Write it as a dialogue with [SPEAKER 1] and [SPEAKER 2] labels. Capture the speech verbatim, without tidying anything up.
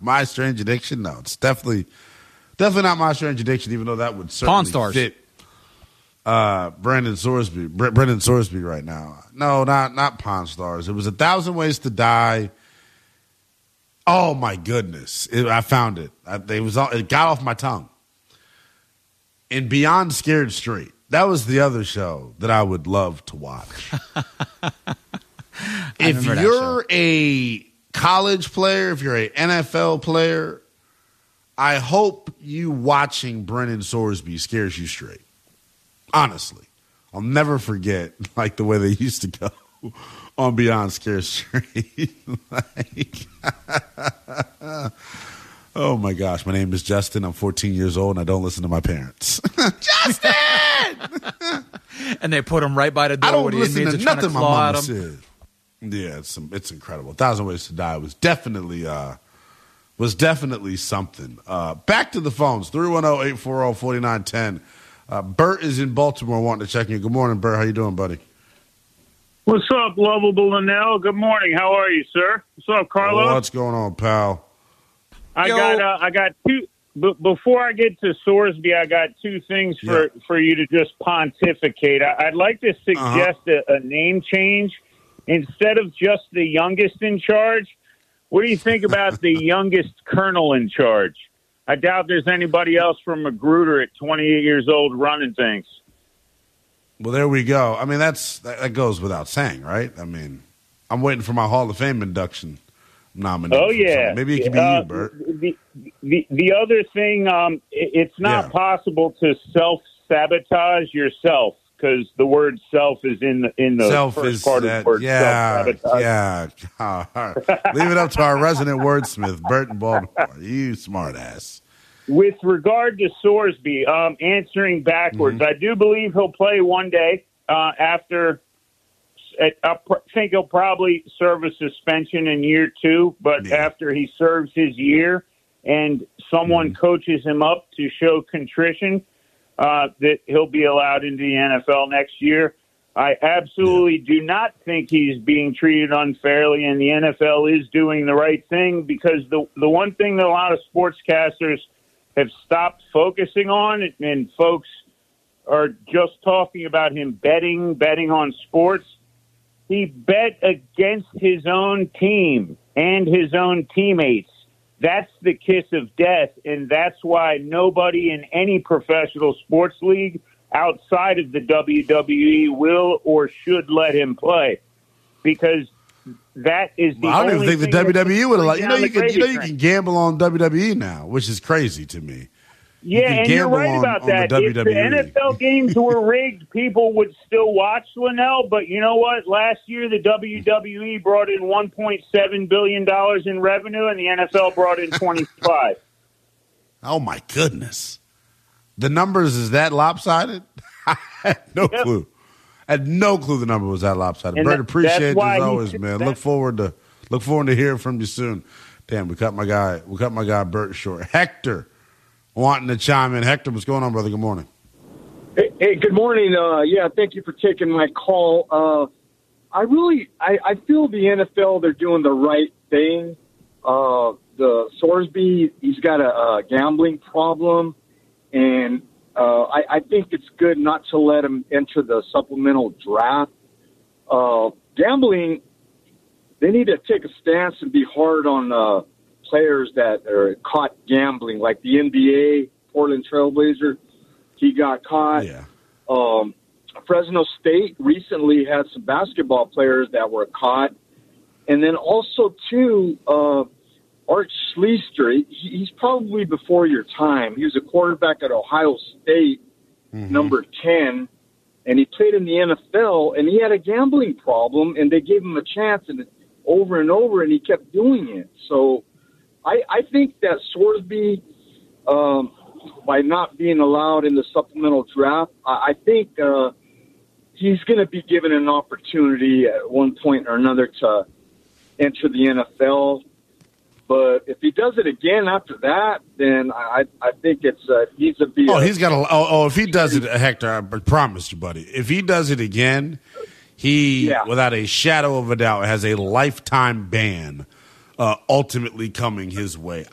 [SPEAKER 1] My Strange Addiction? No, it's definitely definitely not My Strange Addiction, even though that would certainly
[SPEAKER 2] Pawn Stars.
[SPEAKER 1] fit uh, Brandon Sorsby, Bre- Brendan Sorsby right now. No, not not Pawn Stars. It was A Thousand Ways to Die. Oh, my goodness. It, I found it. I, it, was, it got off my tongue. And Beyond Scared Straight. That was the other show that I would love to watch. If you're a college player, if you're an N F L player, I hope you watching Brendan Sorsby scares you straight. Honestly. I'll never forget like the way they used to go on Beyond Scared Straight. like, oh, my gosh. My name is Justin. I'm fourteen years old, and I don't listen to my parents. Justin!
[SPEAKER 2] And they put him right by the door.
[SPEAKER 1] I don't
[SPEAKER 2] with
[SPEAKER 1] listen to nothing
[SPEAKER 2] to
[SPEAKER 1] my mama
[SPEAKER 2] at him.
[SPEAKER 1] said. Yeah, it's it's incredible. A Thousand Ways to Die was definitely uh, was definitely something. Uh, back to the phones, three one zero, eight four zero, four nine one zero. Uh, Bert is in Baltimore wanting to check in. Good morning, Bert. How you doing, buddy?
[SPEAKER 3] What's up, lovable Linnell? Good morning. How are you, sir? What's up, Carlos?
[SPEAKER 1] Oh, what's going on, pal?
[SPEAKER 3] I
[SPEAKER 2] Yo.
[SPEAKER 3] got uh, I got two. B- before I get to Sorsby, I got two things for,
[SPEAKER 1] Yeah.
[SPEAKER 3] for you to just pontificate. I, I'd like to suggest
[SPEAKER 1] Uh-huh.
[SPEAKER 3] a, a name change. Instead of just the youngest in charge, what do you think about the youngest colonel in charge? I doubt there's anybody else from Magruder at twenty-eight years old running things.
[SPEAKER 1] Well, there we go. I mean, that's that, that goes without saying, right? I mean, I'm waiting for my Hall of Fame induction nomination.
[SPEAKER 3] Oh, yeah.
[SPEAKER 1] Maybe it could be
[SPEAKER 3] Uh,
[SPEAKER 1] you, Bert.
[SPEAKER 3] The, the, the other thing, um, it, it's not
[SPEAKER 1] Yeah.
[SPEAKER 3] possible to self-sabotage yourself because the word self is in the, in the
[SPEAKER 1] Self
[SPEAKER 3] first
[SPEAKER 1] is
[SPEAKER 3] part
[SPEAKER 1] that,
[SPEAKER 3] of the word
[SPEAKER 1] yeah,
[SPEAKER 3] self-sabotage.
[SPEAKER 1] yeah. All right. Leave it up to our resident wordsmith, Bert in Baltimore. You smart ass.
[SPEAKER 3] With regard to Sorsby, um, answering backwards,
[SPEAKER 1] Mm-hmm.
[SPEAKER 3] I do believe he'll play one day uh, after. I think he'll probably serve a suspension in year two, but
[SPEAKER 1] Yeah.
[SPEAKER 3] after he serves his year and someone
[SPEAKER 1] Mm-hmm.
[SPEAKER 3] coaches him up to show contrition, uh, that he'll be allowed into the N F L next year. I absolutely do not think he's being treated unfairly, and the N F L is doing the right thing because the the one thing that a lot of sportscasters have stopped focusing on, and folks are just talking about him betting, betting on sports. He bet against his own team and his own teammates. That's the kiss of death, and that's why nobody in any professional sports league outside of the W W E will or should let him play, because that is the
[SPEAKER 1] Well, I don't
[SPEAKER 3] only
[SPEAKER 1] even think the
[SPEAKER 3] thing
[SPEAKER 1] W W E
[SPEAKER 3] that
[SPEAKER 1] would
[SPEAKER 3] can
[SPEAKER 1] allow.
[SPEAKER 3] bring
[SPEAKER 1] You know,
[SPEAKER 3] down
[SPEAKER 1] you
[SPEAKER 3] the
[SPEAKER 1] can you know
[SPEAKER 3] gravy
[SPEAKER 1] you
[SPEAKER 3] train.
[SPEAKER 1] can gamble on W W E now, which is crazy to me.
[SPEAKER 3] Yeah,
[SPEAKER 1] can
[SPEAKER 3] and you're
[SPEAKER 1] gamble
[SPEAKER 3] right
[SPEAKER 1] on-
[SPEAKER 3] about
[SPEAKER 1] on the
[SPEAKER 3] that.
[SPEAKER 1] W
[SPEAKER 3] If the
[SPEAKER 1] W E.
[SPEAKER 3] N F L games were rigged, people would still watch Linnell. But you know what? Last year, the W W E brought in one point seven billion dollars in revenue, and the N F L brought in twenty-five.
[SPEAKER 1] Oh my goodness, the numbers is that lopsided? I had no
[SPEAKER 3] Yep.
[SPEAKER 1] clue. I had no clue the number was that lopsided.
[SPEAKER 3] And
[SPEAKER 1] Bert,
[SPEAKER 3] that-
[SPEAKER 1] appreciate
[SPEAKER 3] that's
[SPEAKER 1] you
[SPEAKER 3] why
[SPEAKER 1] as
[SPEAKER 3] he
[SPEAKER 1] always,
[SPEAKER 3] should-
[SPEAKER 1] man.
[SPEAKER 3] that-
[SPEAKER 1] Look forward to look forward to hearing from you soon. Damn, we cut my guy. We cut my guy Bert short. Hector wanting to chime in. Hector, what's going on, brother? Good morning.
[SPEAKER 4] Hey, hey, good morning. Uh, yeah, thank you for taking my call. Uh, I really, I, I feel the N F L, they're doing the right thing. Uh, the Sorsby, he's got a, a gambling problem, and uh, I, I think it's good not to let him enter the supplemental draft. Uh, gambling, they need to take a stance and be hard on uh, players that are caught gambling, like the N B A, Portland Trailblazer. He got caught.
[SPEAKER 1] Yeah.
[SPEAKER 4] Um, Fresno State recently had some basketball players that were caught. And then also, too, uh, Art Schleister, he, he's probably before your time. He was a quarterback at Ohio State,
[SPEAKER 1] Mhm.
[SPEAKER 4] number ten, and he played in the N F L, and he had a gambling problem, and they gave him a chance and over and over, and he kept doing it. So I, I think that Sorsby, um, by not being allowed in the supplemental draft, I, I think uh, he's going to be given an opportunity at one point or another to enter the N F L. But if he does it again after that, then I, I think it's uh, he's a be.
[SPEAKER 1] Oh,
[SPEAKER 4] a-
[SPEAKER 1] he's got a. Oh, oh, if he does it, Hector, I promise you, buddy. If he does it again, he,
[SPEAKER 4] Yeah.
[SPEAKER 1] without a shadow of a doubt, has a lifetime ban uh, ultimately coming his way.